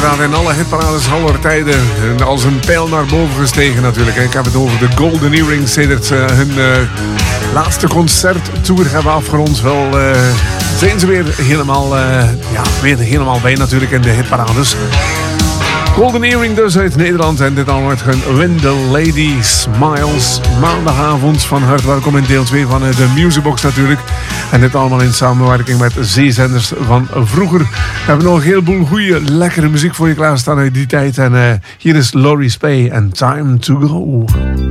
uiteraard in alle hitparades aller tijden als een pijl naar boven gestegen natuurlijk. Ik heb het over de Golden Earrings sedert ze hun laatste concerttour hebben afgerond. Wel zijn ze weer helemaal bij natuurlijk in de hitparades. Golden Earring dus uit Nederland en dit allemaal wordt When the Lady Smiles. Maandagavond van harte welkom in deel 2 van de Musicbox natuurlijk. En dit allemaal in samenwerking met zeezenders van vroeger. We hebben nog een heleboel goede, lekkere muziek voor je klaarstaan uit die tijd. En hier is Lori Spey en Time to Go.